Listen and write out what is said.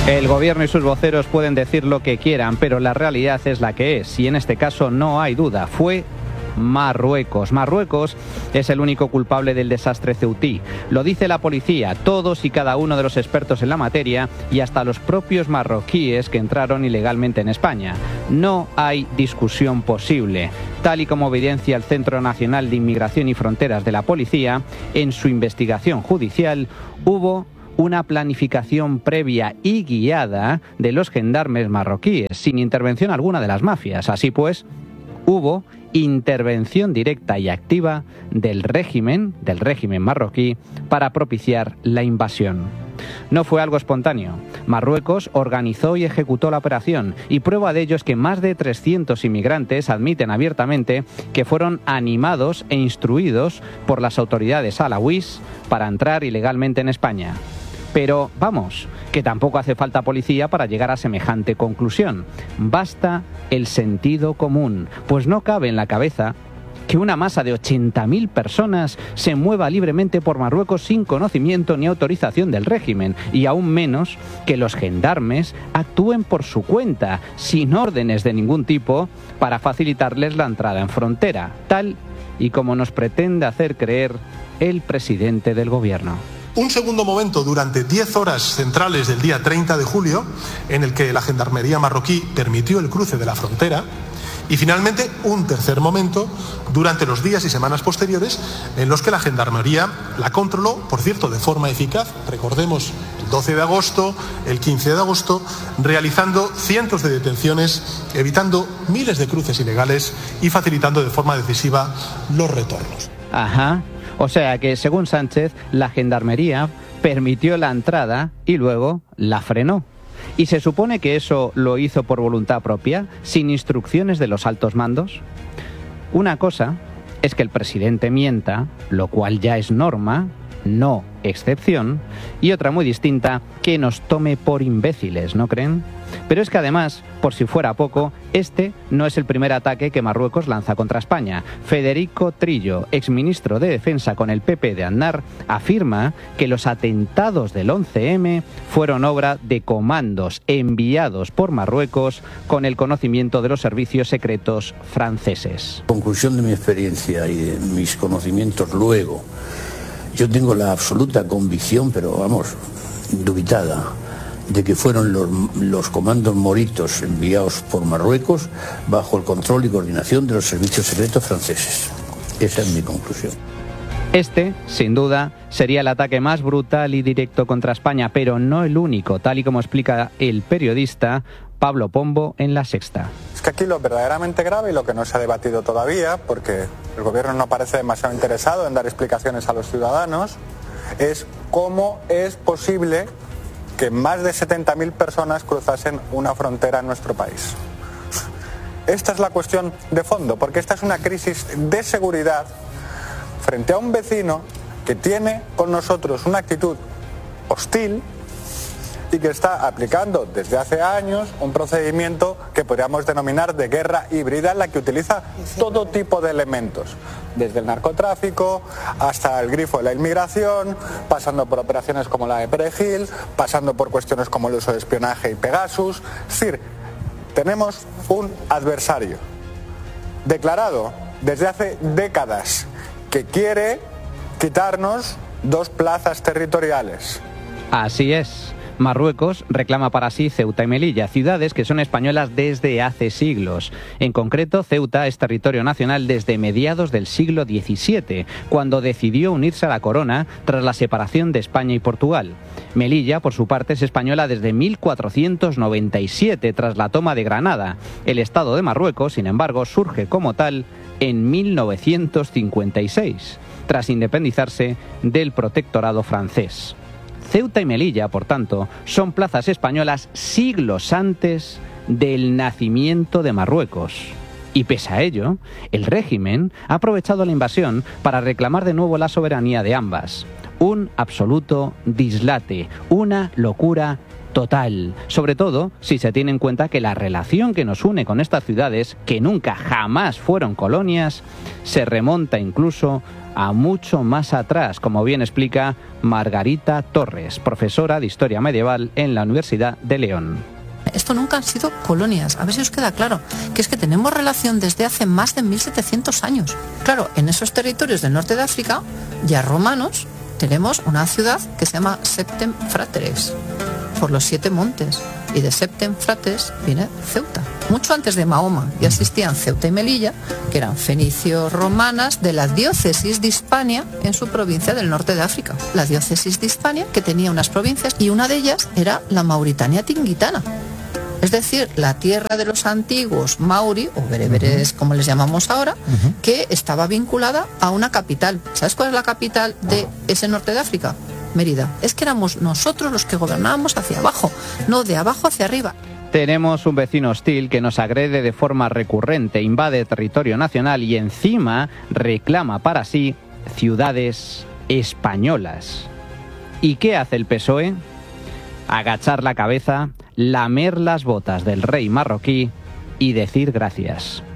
El gobierno y sus voceros pueden decir lo que quieran, pero la realidad es la que es, y en este caso no hay duda, fue Marruecos. Marruecos es el único culpable del desastre ceutí. Lo dice la policía, todos y cada uno de los expertos en la materia y hasta los propios marroquíes que entraron ilegalmente en España. No hay discusión posible. Tal y como evidencia el Centro Nacional de Inmigración y Fronteras de la Policía, en su investigación judicial hubo una planificación previa y guiada de los gendarmes marroquíes, sin intervención alguna de las mafias. Así pues, hubo intervención directa y activa del régimen marroquí para propiciar la invasión. No fue algo espontáneo. Marruecos organizó y ejecutó la operación, y prueba de ello es que más de 300 inmigrantes admiten abiertamente que fueron animados e instruidos por las autoridades alawís para entrar ilegalmente en España. Pero vamos, que tampoco hace falta policía para llegar a semejante conclusión. Basta el sentido común, pues no cabe en la cabeza que una masa de 80.000 personas se mueva libremente por Marruecos sin conocimiento ni autorización del régimen, y aún menos que los gendarmes actúen por su cuenta, sin órdenes de ningún tipo, para facilitarles la entrada en frontera, tal y como nos pretende hacer creer el presidente del gobierno. Un segundo momento durante 10 horas centrales del día 30 de julio, en el que la gendarmería marroquí permitió el cruce de la frontera, y finalmente un tercer momento durante los días y semanas posteriores, en los que la gendarmería la controló, por cierto, de forma eficaz. Recordemos el 12 de agosto, el 15 de agosto, realizando cientos de detenciones, evitando miles de cruces ilegales y facilitando de forma decisiva los retornos. Ajá. O sea que, según Sánchez, la gendarmería permitió la entrada y luego la frenó. ¿Y se supone que eso lo hizo por voluntad propia, sin instrucciones de los altos mandos? Una cosa es que el presidente mienta, lo cual ya es norma, no excepción, y otra muy distinta, que nos tome por imbéciles, ¿no creen? Pero es que además, por si fuera poco, este no es el primer ataque que Marruecos lanza contra España. Federico Trillo, exministro de Defensa con el PP de Aznar, afirma que los atentados del 11M fueron obra de comandos enviados por Marruecos con el conocimiento de los servicios secretos franceses. Conclusión de mi experiencia y de mis conocimientos luego, yo tengo la absoluta convicción, pero vamos, indubitada, de que fueron los comandos moritos enviados por Marruecos bajo el control y coordinación de los servicios secretos franceses. Esa es mi conclusión. Este, sin duda, sería el ataque más brutal y directo contra España, pero no el único, tal y como explica el periodista Pablo Pombo en La Sexta. Es que aquí lo verdaderamente grave y lo que no se ha debatido todavía, porque el gobierno no parece demasiado interesado en dar explicaciones a los ciudadanos, es cómo es posible que más de 70.000 personas cruzasen una frontera en nuestro país. Esta es la cuestión de fondo, porque esta es una crisis de seguridad frente a un vecino que tiene con nosotros una actitud hostil y que está aplicando desde hace años un procedimiento que podríamos denominar de guerra híbrida, en la que utiliza todo tipo de elementos, desde el narcotráfico hasta el grifo de la inmigración, pasando por operaciones como la de Perejil, pasando por cuestiones como el uso de espionaje y Pegasus. Es decir, tenemos un adversario declarado desde hace décadas que quiere quitarnos 2 plazas territoriales. Así es. Marruecos reclama para sí Ceuta y Melilla, ciudades que son españolas desde hace siglos. En concreto, Ceuta es territorio nacional desde mediados del siglo XVII, cuando decidió unirse a la corona tras la separación de España y Portugal. Melilla, por su parte, es española desde 1497, tras la toma de Granada. El Estado de Marruecos, sin embargo, surge como tal en 1956, tras independizarse del protectorado francés. Ceuta y Melilla, por tanto, son plazas españolas siglos antes del nacimiento de Marruecos. Y pese a ello, el régimen ha aprovechado la invasión para reclamar de nuevo la soberanía de ambas. Un absoluto dislate, una locura total, sobre todo si se tiene en cuenta que la relación que nos une con estas ciudades, que nunca jamás fueron colonias, se remonta incluso a mucho más atrás, como bien explica Margarita Torres, profesora de Historia Medieval en la Universidad de León. Esto nunca han sido colonias, a ver si os queda claro, que es que tenemos relación desde hace más de 1700 años. Claro, en esos territorios del norte de África, ya romanos, tenemos una ciudad que se llama Septem Fratres, por los 7 montes, y de Septem Fratres viene Ceuta. Mucho antes de Mahoma ya existían Ceuta y Melilla, que eran fenicios romanas de la diócesis de Hispania en su provincia del norte de África. La diócesis de Hispania, que tenía unas provincias, y una de ellas era la Mauritania tingitana. Es decir, la tierra de los antiguos mauri, o bereberes como les llamamos ahora, que estaba vinculada a una capital. ¿Sabes cuál es la capital de ese norte de África? Mérida. Es que éramos nosotros los que gobernábamos hacia abajo, no de abajo hacia arriba. Tenemos un vecino hostil que nos agrede de forma recurrente, invade territorio nacional y encima reclama para sí ciudades españolas. ¿Y qué hace el PSOE? Agachar la cabeza, lamer las botas del rey marroquí y decir gracias.